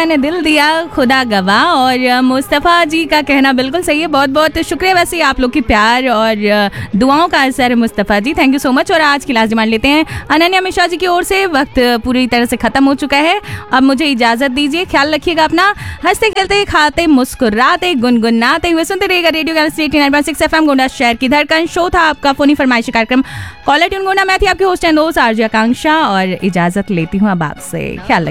मैंने दिल दिया खुदा गवा। और मुस्तफ़ा जी का कहना बिल्कुल सही है, बहुत बहुत शुक्रिया वैसे आप लोग की प्यार और दुआओं का असर है मुस्तफ़ा जी, थैंक यू सो मच। और आज की लास्ट डिमांड लेते हैं अनन्या मिश्रा जी की ओर से। वक्त पूरी तरह से खत्म हो चुका है, अब मुझे इजाजत दीजिए। ख्याल रखिएगा अपना, हंसते खेलते खाते मुस्कुराते गुनगुनाते हुए सुनते रहिएगा रेडियो गैलेक्सी 89.6 FM गोंडा शहर की धड़कन। शो था आपका फोनी फरमाइशी कार्यक्रम कॉलर ट्यून गोंडा। मैं थी आपकी होस्ट एंड दोस्त आरजे आकांक्षा और इजाजत लेती हूँ अब आपसे। ख्याल